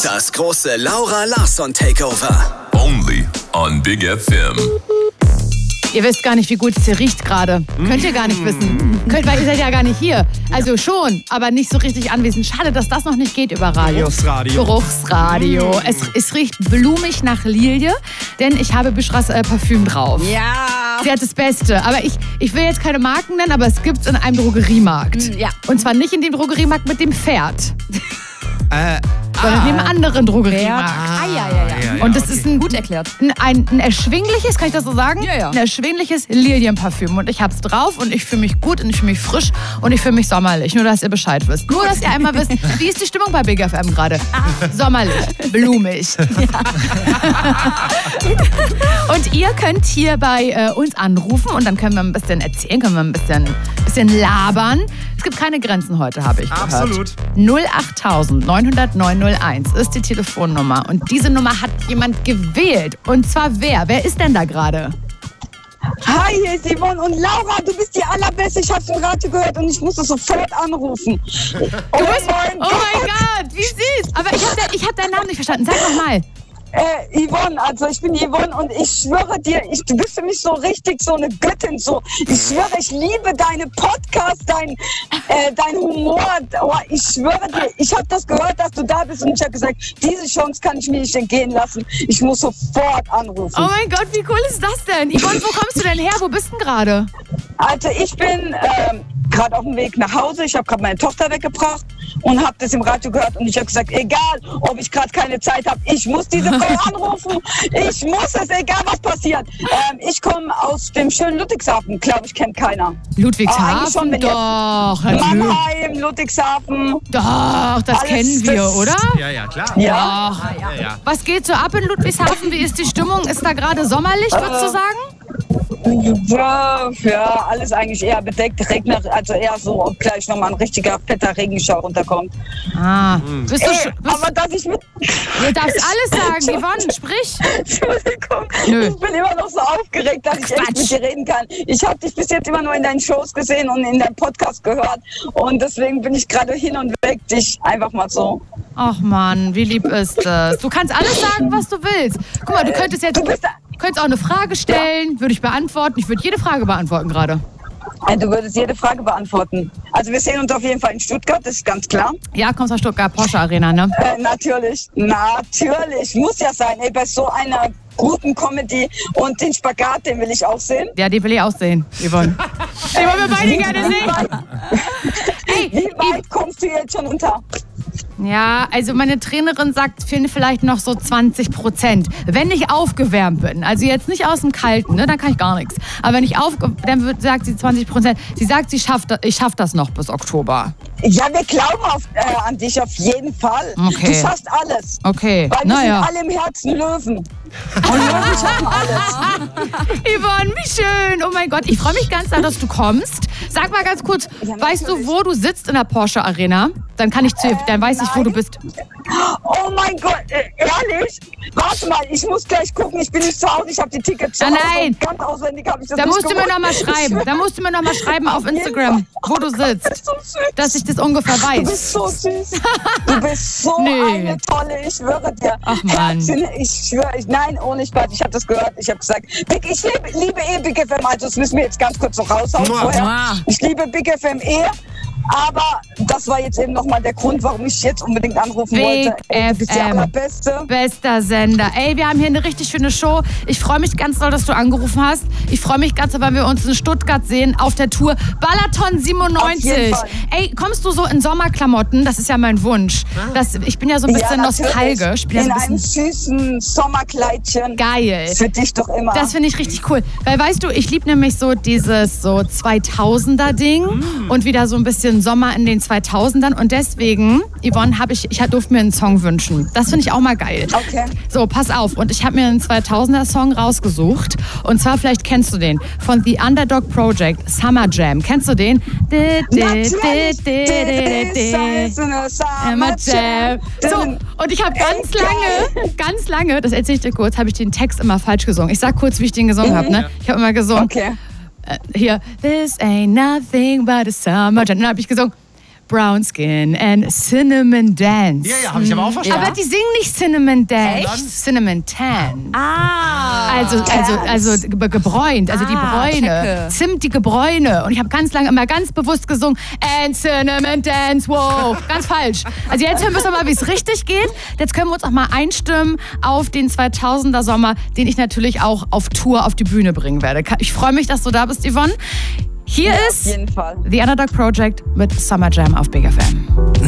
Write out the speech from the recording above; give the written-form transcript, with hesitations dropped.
Das große Laura Larsson Takeover. Only on Big FM. Ihr wisst gar nicht, wie gut es hier riecht gerade. Könnt ihr gar nicht wissen. Weil ihr seid ja gar nicht hier. Also schon, aber nicht so richtig anwesend. Schade, dass das noch nicht geht über Radio. Geruchsradio. Es riecht blumig nach Lilie, denn ich habe Bishras Parfüm drauf. Ja. Sie hat das Beste. Aber ich will jetzt keine Marken nennen, aber es gibt's in einem Drogeriemarkt. Ja. Und zwar nicht in dem Drogeriemarkt mit dem Pferd. Sondern in dem anderen Drogeriemarkt. Ja. Und das ist Gut erklärt. ein erschwingliches, kann ich das so sagen? Ja. Ein erschwingliches Lilienparfüm. Und ich hab's drauf und ich fühle mich gut und ich fühle mich frisch und ich fühle mich sommerlich. Nur, dass ihr Bescheid wisst. Nur, dass ihr einmal wisst, wie ist die Stimmung bei Big FM gerade? Sommerlich, blumig. Und ihr könnt hier bei uns anrufen und dann können wir ein bisschen erzählen, können wir ein bisschen labern. Es gibt keine Grenzen heute, habe ich gehört. Absolut. 08000 900 901 ist die Telefonnummer. Und diese Nummer hat jemand gewählt. Und zwar wer? Wer ist denn da gerade? Hi, hier ist Yvonne und Laura, du bist die Allerbeste. Ich hab's im Radio gehört und ich musste sofort anrufen. Oh mein Gott, wie süß. Aber ich hab deinen Namen nicht verstanden. Sag noch mal. Yvonne, also ich bin Yvonne und ich schwöre dir, du bist für mich so richtig so eine Göttin. So. Ich schwöre, ich liebe deine Podcasts, dein Humor. Oh, ich schwöre dir, ich habe das gehört, dass du da bist und ich habe gesagt, diese Chance kann ich mir nicht entgehen lassen. Ich muss sofort anrufen. Oh mein Gott, wie cool ist das denn? Yvonne, wo kommst du denn her? Wo bist du denn gerade? Also ich bin gerade auf dem Weg nach Hause. Ich habe gerade meine Tochter weggebracht und habe das im Radio gehört und ich habe gesagt, egal, ob ich gerade keine Zeit habe, ich muss diese Frau anrufen. Ich muss es, egal was passiert. Ich komme aus dem schönen Ludwigshafen. Glaube ich, kennt keiner. Ludwigshafen? Doch, natürlich. Mannheim, Ludwigshafen. Doch, das Alles kennen wir, das- oder? Ja, klar. Ja. Doch. Was geht so ab in Ludwigshafen? Wie ist die Stimmung? Ist da gerade sommerlich, würdest du sagen? Ja, alles eigentlich eher bedeckt. Regner, also eher so gleich nochmal ein richtiger fetter Regenschauer runterkommt. Bist du Aber dass ich mit... Du darfst alles sagen, Yvonne, sprich. Entschuldigung, Nö. ich bin immer noch so aufgeregt, dass ich echt mit dir reden kann. Ich habe dich bis jetzt immer nur in deinen Shows gesehen und in deinem Podcast gehört und deswegen bin ich gerade hin und weg, dich einfach mal so. Ach Mann, wie lieb ist das? Du kannst alles sagen, was du willst. Guck mal, du könntest jetzt... Du bist könntest auch eine Frage stellen, würde ich beantworten. Ich würde jede Frage beantworten gerade. Du würdest jede Frage beantworten. Also wir sehen uns auf jeden Fall in Stuttgart, das ist ganz klar. Ja, kommst aus Stuttgart, Porsche Arena, ne? Natürlich, muss ja sein. Ey, bei so einer guten Comedy und den Spagat, den will ich auch sehen. Ja, die will ich auch sehen, Yvonne. Die wollen wir beide gerne sehen. Wie weit kommst du jetzt schon runter? Ja, also meine Trainerin sagt, fehlen vielleicht noch so 20%. Wenn ich aufgewärmt bin, also jetzt nicht aus dem Kalten, ne, dann kann ich gar nichts. Aber wenn ich dann sagt sie 20%. Sie sagt, ich schaff das noch bis Oktober. Ja, wir glauben an dich auf jeden Fall. Okay. Du schaffst alles. Okay, Weil wir naja. sind alle im Herzen Löwen. Und Löwen schaffen alles. Yvonne, wie schön. Oh mein Gott, ich freue mich ganz doll, dass du kommst. Sag mal ganz kurz, Ja, weißt du, natürlich. wo du sitzt in der Porsche Arena? Dann kann ich dann weiß ich, wo du bist. Oh mein Gott, ehrlich? Warte mal, ich muss gleich gucken. Ich bin nicht zu Hause, ich habe die Tickets zu Hause. Nein. Ganz auswendig habe ich das Da nicht musst du mir gewusst. noch mal schreiben. Da musst du mir noch mal schreiben auf Instagram, wo du Du sitzt. bist so süß. Dass ich das ungefähr Du bist weiß. so süß. Du bist so Nee. eine tolle, ich schwöre dir. Ach, Mann. Herzchen, ich schwöre, nein, ohne Spaß. Ich habe das gehört. Ich habe gesagt, ich liebe Big FM. Also das müssen wir jetzt ganz kurz noch raushauen vorher. Ich liebe Big FM aber das war jetzt eben nochmal der Grund, warum ich jetzt unbedingt anrufen Big wollte. Ey, du bist die FM. Allerbeste. Bester Sender. Ey, wir haben hier eine richtig schöne Show. Ich freue mich ganz doll, dass du angerufen hast. Ich freue mich ganz doll, weil wir uns in Stuttgart sehen auf der Tour Balaton Auf 97. jeden Fall. Ey, kommst du so in Sommerklamotten? Das ist ja mein Wunsch. Ich bin ja so ein bisschen nostalgisch. Ich bin ja In so ein einem bisschen süßen Sommerkleidchen. geil. Für dich doch immer. Das finde ich richtig cool. Weil weißt du, ich liebe nämlich so dieses so 2000er-Ding und wieder so ein bisschen Sommer in den 2000ern. Und deswegen, Yvonne, ich durfte mir einen Song wünschen. Das finde ich auch mal geil. Okay. So, pass auf. Und ich habe mir einen 2000er-Song rausgesucht. Und zwar, vielleicht kennst du den, von The Underdog Project, Summer Jam. Kennst du den? Summer Jam. So, und ich habe ganz lange, das erzähle ich dir kurz, habe ich den Text immer falsch gesungen. Ich sag kurz, wie ich den gesungen habe. Ne? Ich habe immer gesungen, Okay. hier, this ain't nothing but a summer jam. Dann habe ich gesungen, Brown Skin and Cinnamon Dance. Ja, habe ich aber auch verstanden. Aber die singen nicht Cinnamon Dance, Cinnamon Tan. Also gebräunt, also die Bräune. Zimt, die Gebräune. Und ich habe ganz lange immer ganz bewusst gesungen, and Cinnamon Dance, wow. Ganz falsch. Also jetzt hören wir mal, wie es richtig geht. Jetzt können wir uns auch mal einstimmen auf den 2000er Sommer, den ich natürlich auch auf Tour auf die Bühne bringen werde. Ich freue mich, dass du da bist, Yvonne. Hier ist auf jeden Fall. The Underdog Project mit Summer Jam auf Big FM.